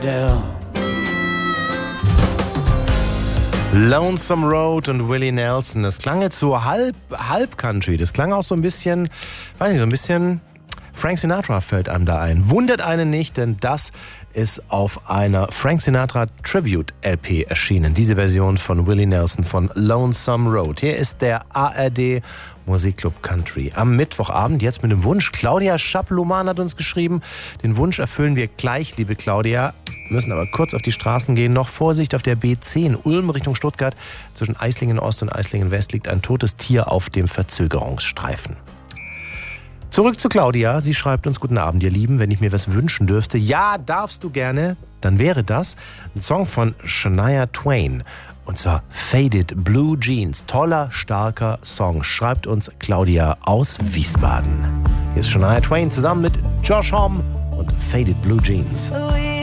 Adele. Lonesome Road und Willie Nelson. Das klang jetzt so halb Country. Das klang auch so ein bisschen, weiß nicht, so ein bisschen Frank Sinatra fällt einem da ein. Wundert einen nicht, denn das ist auf einer Frank Sinatra Tribute LP erschienen. Diese Version von Willie Nelson von Lonesome Road. Hier ist der ARD Musikclub Country. Am Mittwochabend jetzt mit dem Wunsch. Claudia Schapluman hat uns geschrieben. Den Wunsch erfüllen wir gleich, liebe Claudia. Müssen aber kurz auf die Straßen gehen. Noch Vorsicht auf der B10 Ulm Richtung Stuttgart. Zwischen Eislingen Ost und Eislingen West liegt ein totes Tier auf dem Verzögerungsstreifen. Zurück zu Claudia. Sie schreibt uns: Guten Abend, ihr Lieben. Wenn ich mir was wünschen dürfte, ja, darfst du gerne, dann wäre das ein Song von Shania Twain. Und zwar Faded Blue Jeans. Toller, starker Song. Schreibt uns Claudia aus Wiesbaden. Hier ist Shania Twain zusammen mit Josh Homme und Faded Blue Jeans.